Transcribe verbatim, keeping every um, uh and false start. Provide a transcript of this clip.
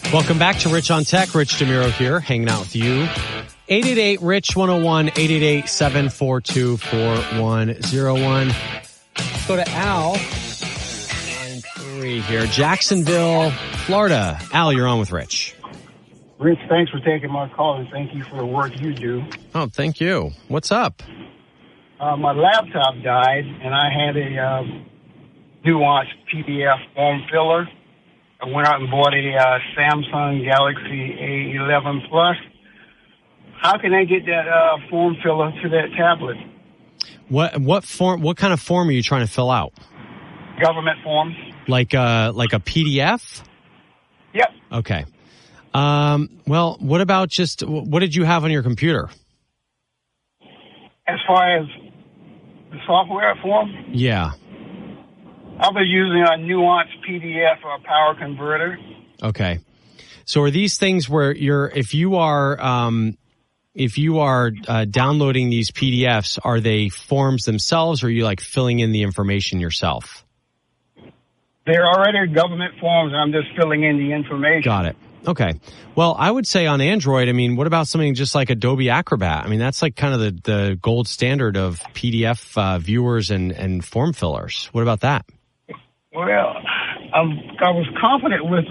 Welcome back to Rich on Tech. Rich DeMuro here, hanging out with you. eight eight eight, R I C H, one oh one, eight eight eight, seven four two, four one oh one. Let's go to Al. Line three here. Jacksonville, Florida. Al, you're on with Rich. Rich, thanks for taking my call, and thank you for the work you do. Oh, thank you. What's up? Uh, my laptop died, and I had a uh, Nuance P D F form filler. I went out and bought a uh, Samsung Galaxy A eleven Plus. How can I get that uh, form filler to that tablet? What what form? What kind of form are you trying to fill out? Government form. Like a like a P D F? Yep. Okay. Um, well, what about just what did you have on your computer? As far as the software form? Yeah. I'll be using a Nuance P D F or a power converter. Okay. So are these things where you're, if you are, um, if you are uh, downloading these P D Fs, are they forms themselves, or are you like filling in the information yourself? They're already government forms, and I'm just filling in the information. Got it. Okay. Well, I would say on Android, I mean, what about something just like Adobe Acrobat? I mean, that's like kind of the, the gold standard of P D F uh, viewers and, and form fillers. What about that? Well, I'm, I was confident with